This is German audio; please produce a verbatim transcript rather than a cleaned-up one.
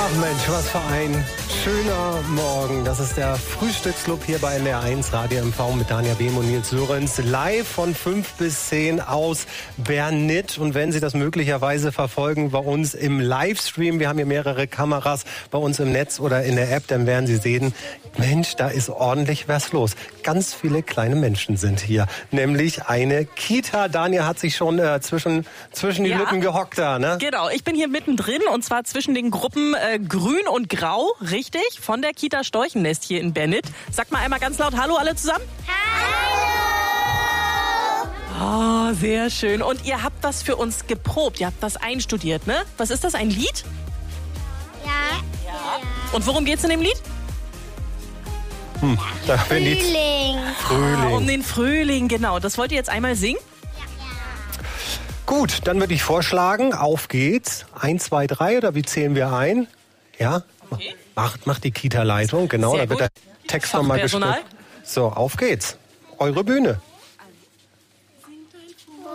Ach Mensch, was für ein schöner Morgen. Das ist der Frühstücksclub hier bei N D R eins Radio M V mit Dania Behm und Nils Sörensen. Live von fünf bis zehn aus Bernit. Und wenn Sie das möglicherweise verfolgen bei uns im Livestream, wir haben hier mehrere Kameras bei uns im Netz oder in der App, dann werden Sie sehen, Mensch, da ist ordentlich was los. Ganz viele kleine Menschen sind hier. Nämlich eine Kita. Dania hat sich schon äh, zwischen, zwischen die Ja. Lippen gehockt da, ne? Genau, ich bin hier mittendrin und zwar zwischen den Gruppen äh, Grün und Grau, richtig, von der Kita Storchennest hier in Bernit. Sagt mal einmal ganz laut Hallo alle zusammen. Hallo! Oh, sehr schön. Und ihr habt das für uns geprobt, ihr habt das einstudiert, ne? Was ist das, ein Lied? Ja. Und worum geht's in dem Lied? Hm, da bin ich. Frühling. Frühling. Um den Frühling, genau. Das wollt ihr jetzt einmal singen? Gut, dann würde ich vorschlagen, auf geht's. Eins, zwei, drei, oder wie zählen wir ein? Ja? Okay. Macht, macht die Kita-Leitung, genau. Sehr Da wird gut. der Text nochmal Fachpersonal. gestimmt. So, auf geht's. Eure Bühne.